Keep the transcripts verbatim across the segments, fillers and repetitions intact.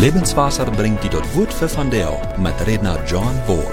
Lebenswasser bringt die dort Wut für von Deo mit Redner John Bohr.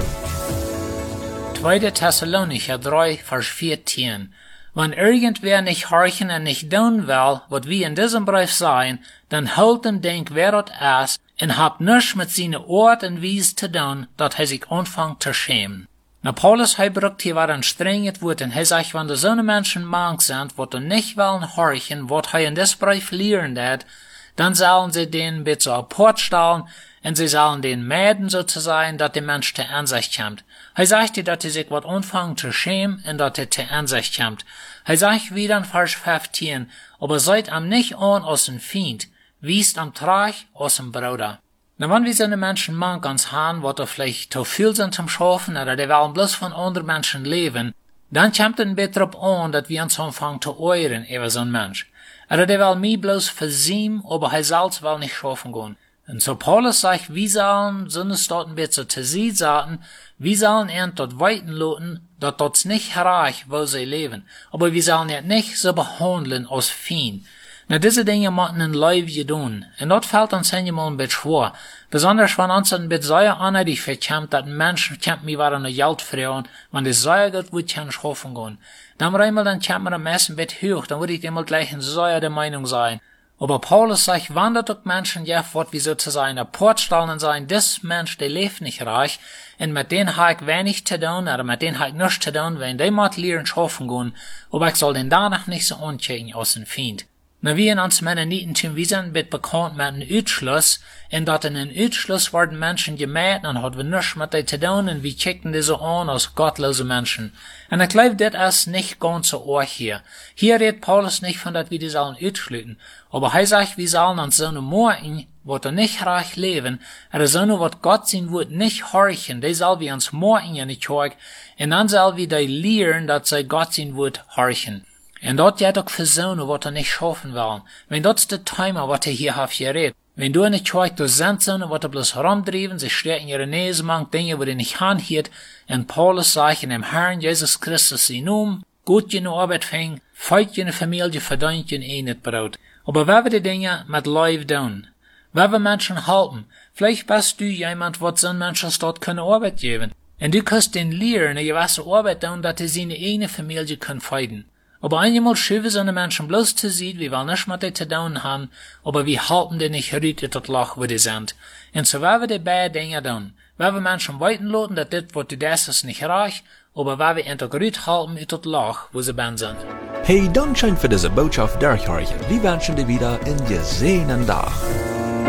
Zweite Thessalonicher drei, Vers vierzehn. Wenn irgendwer nicht horchen und nicht tun will, was wir in diesem Brief sagen, dann halt und denk, wer das ist, und habt nichts mit seinen Ort und Wies zu tun, dat er sich anfängt zu schämen. Na, Paulus, hij brukt hier war ein strenges Wort, und er sagt, wenn da so eine Menschen mank sind, wat er nicht wollen horchen, wat er in des Brief lehren hat, dann sollen sie den bitte so Port stellen, und sie sollen den mäden so zu sein, dass der Mensch zur Ansicht kommt. Er sagt dir, dass er sich wat anfangen zu schämen, und dass er zur Ansicht kommt. Er sagt wieder in Vers fünfzehn, aber seid am nicht an aus dem Feind, wiest am Trag aus dem Bruder. Na, wenn wir so eine Menschen mank ans haben, wat er vielleicht zu viel sind zum Schaffen, oder die wollen bloß von anderen Menschen leben, dann kommt es bitte drauf an, dass wir uns anfangen zu euren über so einen Mensch. Oder der will mich bloß versiemen, aber er selbst will nicht schaffen gehen. Und so Paulus sagt, wir sollen so eine Stadt bitte zu sie sagen, wir sollen ihn dort weiten lassen, dass dort nicht reich, wo sie leben. Aber wir sollen ihn nicht so behandeln als Feind. Na, diese Dinge müssen in Leben tun. Und das fällt uns manchmal ein bisschen schwer. Besonders wenn uns ein bisschen sehr unnötig verkommt, dass ein Mensch kommt mir wieder eine Geld fragen, wenn das sehr gut wird, kann ich hoffen gehen. Dann einmal, dann kommt mir am meisten ein bisschen hoch, dann würde ich immer gleich in sehr der Meinung sein. Aber Paulus sagt, wenn das auch Menschen gibt, wat wie sozusagen ein Portstellen sein, das Mensch, der lebt nicht reich, und mit denen habe ich wenig zu tun, oder mit denen habe ich nichts zu tun, wenn die mal lernen schaffen gehen, aber ich soll den danach nicht so anchecken aus dem Feind. Na, wir in uns Mennoniten, wir sind mit bekannt mit einem Uitschluss, und dort in einem Uitschluss werden Menschen gemäht, und hat wir nichts mit denen zu tun, und wir checken die so an als gottlose Menschen. Und ich glaube, das ist nicht ganz so arg hier. Hier redet Paulus nicht von, dass wir die sollen ausschließen, aber er sagt, wir sollen uns so eine Morgen, wat er nicht reich leben, oder so eine, wat Gott sein wird, nicht horchen, die soll wir uns morgen in die Kirche, und dann soll wir die lehren, dass sie Gott sein wird, horchen. Und dort geht auch für so eine, wat er nicht schaffen wollen. Wenn das der Thema, wat er hier hat geredet. Wenn du in der Kirche, du sind so eine, wat er bloß herumdrieben, sie steht in ihrer Nähe, manch Dinge, wo die nicht anhielt, und Paulus sagt in dem Herrn Jesus Christus sie nun, gut in Arbeit fängt, feit in Familie, verdient in eh nicht Brot. Aber wer wir die Dinge mit Live tun? Wer wir Menschen halten? Vielleicht bist du jemand, wat so ein Mensch dort keine Arbeit geben. Und du kannst den lehren, eine gewisse Arbeit tun, dass sie seine eigene Familie können feiden. Aber einmal schieben so eine Menschen bloß zu sehen, wir wollen nicht mit denen zu tun haben, aber wir halten die nicht rüt in das Loch, wo die sind. Und so werden wir die beiden Dinge tun. Wenn wir Menschen weiten lassen, dass das, was du das ist, nicht reich, aber wenn wir in das Rüt halten in das Loch, wo sie ben sind. Hey, danke schön für diese Botschaft, Derek Horchen. Wir wünschen dir wieder einen gesehenen Tag.